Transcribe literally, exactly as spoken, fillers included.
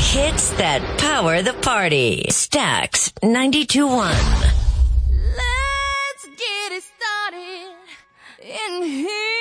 Hits that power the party. Stax ninety-two point one. Let's get it started in here.